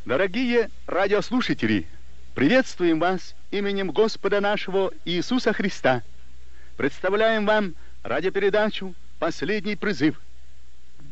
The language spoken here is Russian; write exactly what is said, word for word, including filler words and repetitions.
Дорогие радиослушатели, приветствуем вас именем Господа нашего Иисуса Христа. Представляем вам радиопередачу «Последний призыв».